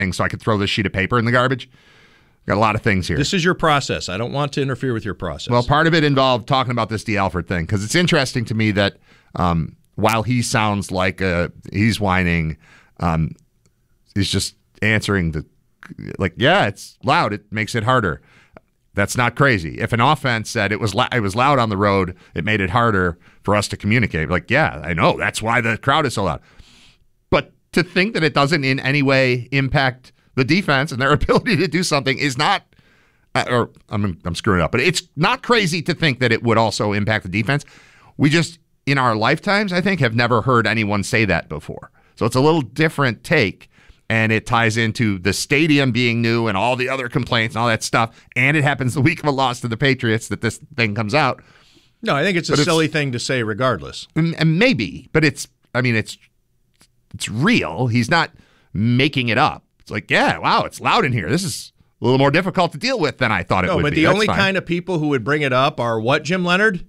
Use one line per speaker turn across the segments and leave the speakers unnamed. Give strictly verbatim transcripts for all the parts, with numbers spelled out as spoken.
so I could throw this sheet of paper in the garbage. Got a lot of things here.
This is your process. I don't want to interfere with your process.
Well, part of it involved talking about this D. Alford thing, because it's interesting to me that um, while he sounds like a, he's whining, um, he's just answering the, like, yeah, it's loud. It makes it harder. That's not crazy. If an offense said it was la- it was loud on the road, it made it harder for us to communicate. Like, yeah, I know. That's why the crowd is so loud. But to think that it doesn't in any way impact the defense and their ability to do something is not, uh, or I'm I'm screwing it up, but it's not crazy to think that it would also impact the defense. We just, in our lifetimes, I think, have never heard anyone say that before. So it's a little different take. And it ties into the stadium being new and all the other complaints and all that stuff. And it happens the week of a loss to the Patriots that this thing comes out.
No, I think it's a
but
silly
it's,
thing to say regardless.
And, and maybe, but it's, I mean, it's it's real. He's not making it up. It's like, yeah, wow, it's loud in here. This is a little more difficult to deal with than I thought it
no,
would
but
be.
the
That's
only
fine.
kind of people who would bring it up are what, Jim Leonard?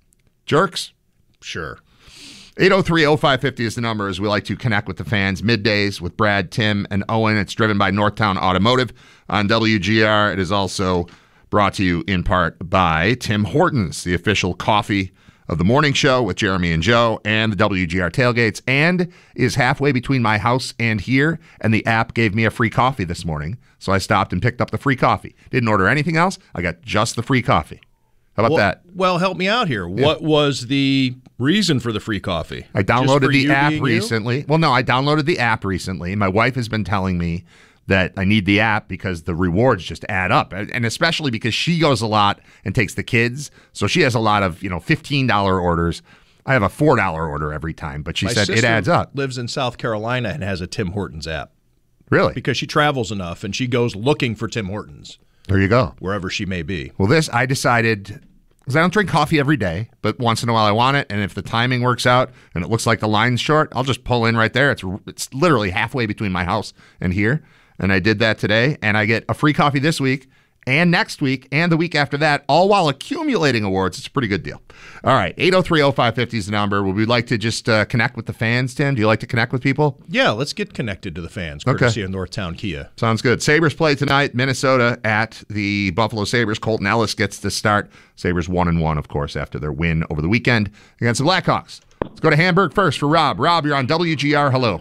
Jerks.
Sure.
eight oh three oh five five oh is the number as we like to connect with the fans. Middays with Brad, Tim, and Owen. It's driven by Northtown Automotive on W G R. It is also brought to you in part by Tim Hortons, the official coffee of the morning show with Jeremy and Joe and the W G R tailgates, and is halfway between my house and here, and the app gave me a free coffee this morning, so I stopped and picked up the free coffee. Didn't order anything else. I got just the free coffee. How about
well,
that?
Well, help me out here. Yeah. What was the reason for the free coffee?
I downloaded the app
being
recently.
You?
Well, no, I downloaded the app recently. My wife has been telling me that I need the app because the rewards just add up, and especially because she goes a lot and takes the kids, so she has a lot of, you know, fifteen dollar orders. I have a four dollar order every time, but she
My
said it adds up.
Lives in South Carolina and has a Tim Hortons app.
Really?
Because she travels enough and she goes looking for Tim Hortons.
There you go.
Wherever she may be.
Well, this, I decided, because I don't drink coffee every day, but once in a while I want it, and if the timing works out and it looks like the line's short, I'll just pull in right there. It's it's literally halfway between my house and here, and I did that today, and I get a free coffee this week and next week and the week after that, all while accumulating awards. It's a pretty good deal. All right, eight oh three oh five five oh is the number. Would we like to just uh, connect with the fans, Tim? Do you like to connect with people?
Yeah, let's get connected to the fans, courtesy of Northtown Kia.
Sounds good. Sabres play tonight, Minnesota at the Buffalo Sabres. Colton Ellis gets the start. Sabres one and one, of course, after their win over the weekend against the Blackhawks. Let's go to Hamburg first for Rob. Rob, you're on W G R. Hello.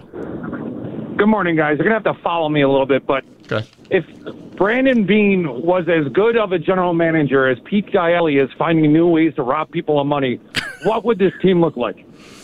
Good morning, guys. You're going to have to follow me a little bit, but
okay.
If Brandon Beane was as good of a general manager as Pete Gaeli is finding new ways to rob people of money, what would this team look like?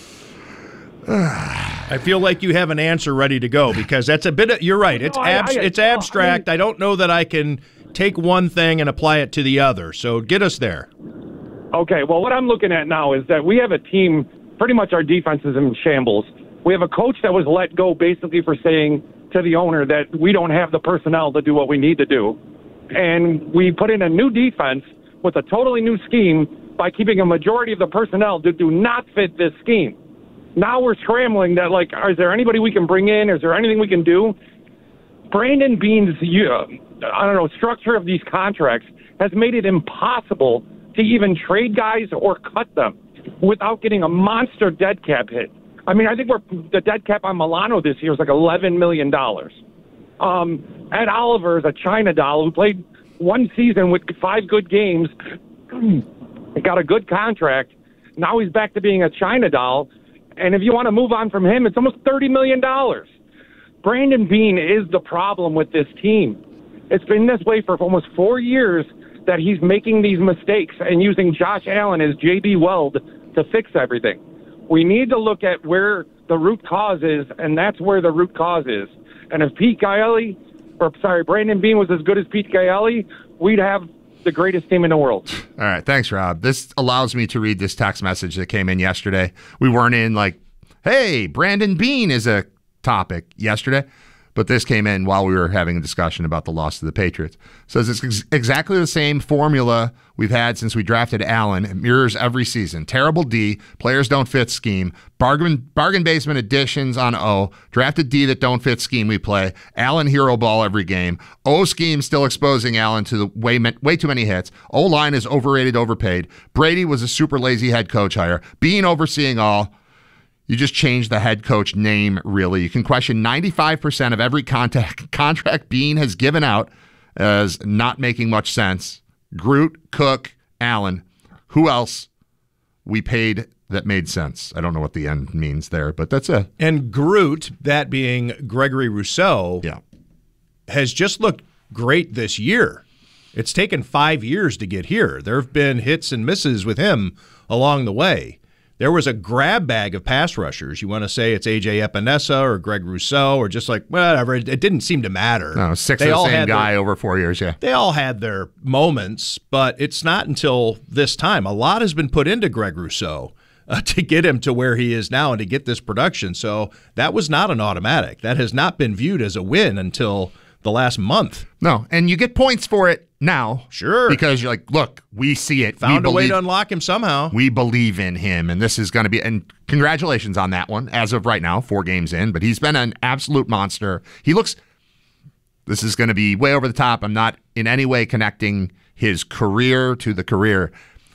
I feel like you have an answer ready to go because that's a bit of, you're right. It's
no, I,
abs,
I,
it's
I,
abstract.
I,
I don't know that I can take one thing and apply it to the other. So get us there.
Okay, well, what I'm looking at now is that we have a team, pretty much our defense is in shambles. We have a coach that was let go basically for saying to the owner that we don't have the personnel to do what we need to do. And we put in a new defense with a totally new scheme by keeping a majority of the personnel that do not fit this scheme. Now we're scrambling that, like, is there anybody we can bring in? Is there anything we can do? Brandon Beane's, uh, I don't know, structure of these contracts has made it impossible to even trade guys or cut them without getting a monster dead cap hit. I mean, I think we're the dead cap on Milano this year is like eleven million dollars. Um, Ed Oliver is a China doll who played one season with five good games, got a good contract. Now he's back to being a China doll. And if you want to move on from him, it's almost thirty million dollars. Brandon Beane is the problem with this team. It's been this way for almost four years that he's making these mistakes and using Josh Allen as J B Weld to fix everything. We need to look at where the root cause is, and that's where the root cause is. And if Pete Gaeli, or sorry, Brandon Beane was as good as Pete Gaeli, we'd have the greatest team in the world.
All right, thanks, Rob. This allows me to read this text message that came in yesterday. We weren't in like, hey, Brandon Beane is a topic yesterday, but this came in while we were having a discussion about the loss to the Patriots. It says it's ex- exactly the same formula we've had since we drafted Allen. It mirrors every season. Terrible D, players don't fit scheme, bargain bargain basement additions on O, drafted D that don't fit scheme we play, Allen hero ball every game, O scheme still exposing Allen to the way, way too many hits, O-line is overrated, overpaid, Brady was a super lazy head coach hire, Beane overseeing all. You just change the head coach name, really. You can question ninety-five percent of every contact, contract Beane has given out as not making much sense. Groot, Cook, Allen. Who else we paid that made sense? I don't know what the end means there, but that's it.
And Groot, that being Gregory Rousseau,
yeah.
has just looked great this year. It's taken five years to get here. There have been hits and misses with him along the way. There was a grab bag of pass rushers. You want to say it's A J Epinesa or Greg Rousseau or just like, whatever. It, it didn't seem to matter.
No, six
they
of the
all
same
had
guy
their,
over four years, yeah.
They all had their moments, but it's not until this time. A lot has been put into Greg Rousseau uh, to get him to where he is now and to get this production. So that was not an automatic. That has not been viewed as a win until the last month.
No, and you get points for it now.
Sure.
Because you're like, look, we see it.
Found
we
a way
believe,
to unlock him somehow.
We believe in him, and this is going to be, and congratulations on that one, as of right now, four games in, but he's been an absolute monster. He looks, this is going to be way over the top. I'm not in any way connecting his career to the career.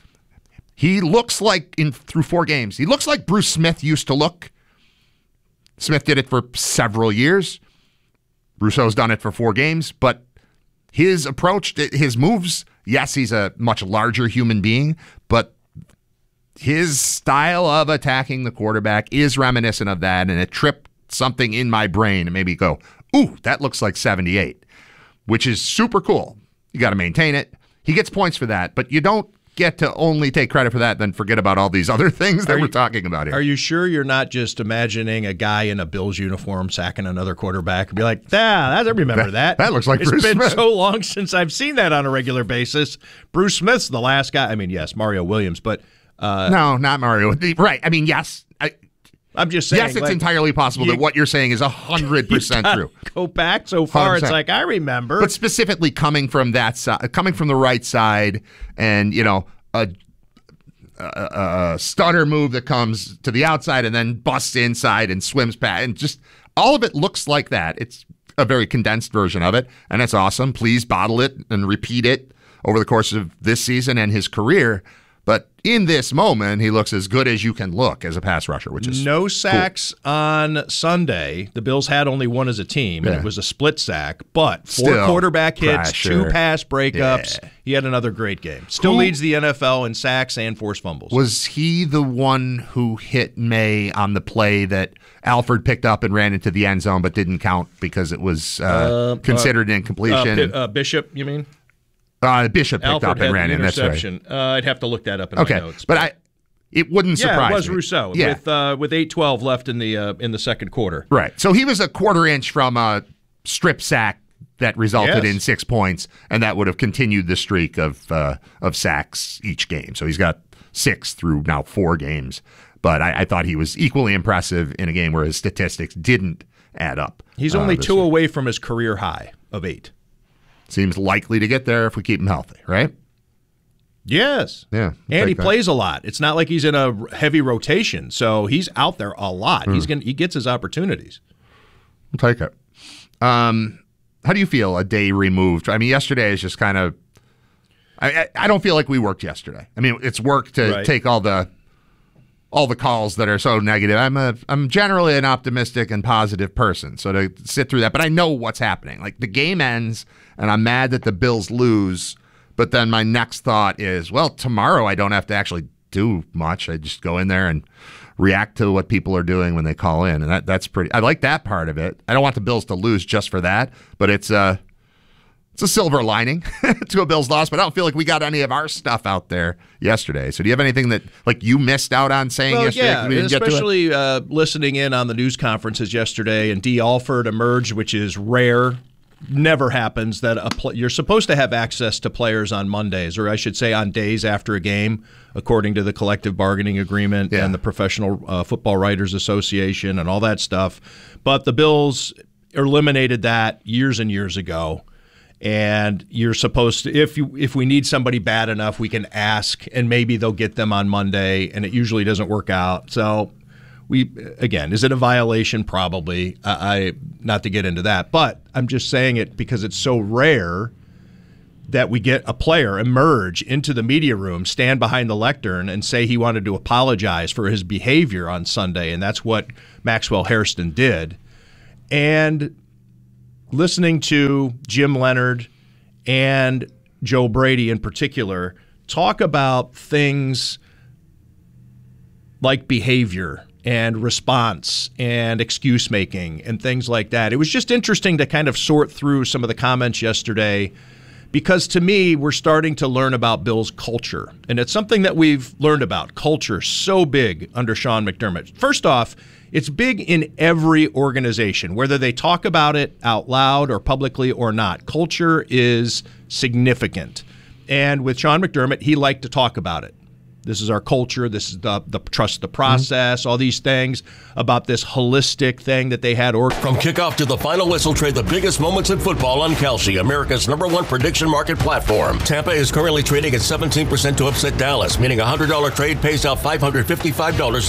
He looks like, in through four games, he looks like Bruce Smith used to look. Smith did it for several years. Rousseau's done it for four games, but his approach, his moves, yes, he's a much larger human being, but his style of attacking the quarterback is reminiscent of that, and it tripped something in my brain and made me go, ooh, that looks like seventy-eight, which is super cool. You got to maintain it. He gets points for that, but you don't get to only take credit for that, then forget about all these other things that
are
we're
you,
talking about here.
Are you sure you're not just imagining a guy in a Bills uniform sacking another quarterback and be like, yeah, I remember that.
That, that looks like
it's
Bruce
been
Smith.
so long since I've seen that on a regular basis. Bruce Smith's the last guy. I mean, yes, Mario Williams, but uh,
no, not Mario. Right. I mean, yes. I,
I'm just saying.
Yes, it's
like,
entirely possible
you,
that what you're saying is one hundred percent true.
Go back so far,
one hundred percent.
It's like, I remember.
But specifically coming from that side, coming from the right side, and, you know, a A, a stutter move that comes to the outside and then busts inside and swims past, and just all of it looks like that. It's a very condensed version of it, and it's awesome. Please bottle it and repeat it over the course of this season and his career. But in this moment, he looks as good as you can look as a pass rusher, which is
no sacks
cool.
on Sunday. The Bills had only one as a team, and
yeah.
it was a split sack. But four
Still,
quarterback hits,
pressure.
two pass breakups.
Yeah.
He had another great game. Still
Who,
leads the N F L in sacks and forced fumbles.
Was he the one who hit May on the play that Alford picked up and ran into the end zone but didn't count because it was uh, uh, considered
uh,
an incompletion?
Uh, uh, Bishop, you mean?
Uh, Bishop picked
Alford
up and ran in. That's right.
Interception. Uh, I'd have to look that up in
okay.
my notes.
But, but I, it wouldn't surprise me.
Yeah, it was
me.
Rousseau
yeah.
with uh, with eight twelve left in the uh, in the second quarter.
Right. So he was a quarter inch from a strip sack that resulted
yes.
in six points, and that would have continued the streak of uh, of sacks each game. So he's got six through now four games. But I, I thought he was equally impressive in a game where his statistics didn't add up.
He's
uh,
only two
week.
away from his career high of eight.
Seems likely to get there if we keep him healthy, right?
Yes.
Yeah.
And he
that.
plays a lot. It's not like he's in a heavy rotation, so he's out there a lot. Mm. He's gonna he gets his opportunities.
We'll take it. Um, how do you feel a day removed? I mean, yesterday is just kind of. I, I I don't feel like we worked yesterday. I mean, it's work to
right.
take all the all the calls that are so negative. I'm a I'm generally an optimistic and positive person, so to sit through that, but I know what's happening. Like the game ends, and I'm mad that the Bills lose. But then my next thought is, well, tomorrow I don't have to actually do much. I just go in there and react to what people are doing when they call in, and that that's pretty. I like that part of it. I don't want the Bills to lose just for that, but it's a it's a silver lining to a Bills loss. But I don't feel like we got any of our stuff out there yesterday. So do you have anything that like you missed out on saying
well,
yesterday?
Yeah,
we didn't
especially
get to it?
Uh, listening in on the news conferences yesterday, and D. Alford emerged, which is rare. Never happens that a pl- you're supposed to have access to players on Mondays, or I should say on days after a game, according to the collective bargaining agreement
yeah.
and the Professional uh, Football Writers Association and all that stuff. But the Bills eliminated that years and years ago. And you're supposed to, if you if we need somebody bad enough, we can ask, and maybe they'll get them on Monday, and it usually doesn't work out. So we again, is it a violation? Probably. I, I not to get into that, but I'm just saying it because it's so rare. that we get a player emerge into the media room, stand behind the lectern, and say he wanted to apologize for his behavior on Sunday, and that's what Maxwell Hairston did. And listening to Jim Leonhard and Joe Brady in particular talk about things like behavior and response and excuse making and things like that. It was just interesting to kind of sort through some of the comments yesterday, because to me, we're starting to learn about Bill's culture. And it's something that we've learned about. Culture, so big under Sean McDermott. First off, it's big in every organization, whether they talk about it out loud or publicly or not. Culture is significant. And with Sean McDermott, he liked to talk about it. This is our culture. This is the, the trust the process, mm-hmm. all these things about this holistic thing that they had. Or-
From kickoff to the final whistle, trade the biggest moments in football on Kalshi, America's number one prediction market platform. Tampa is currently trading at seventeen percent to upset Dallas, meaning a one hundred dollars trade pays out five hundred fifty-five dollars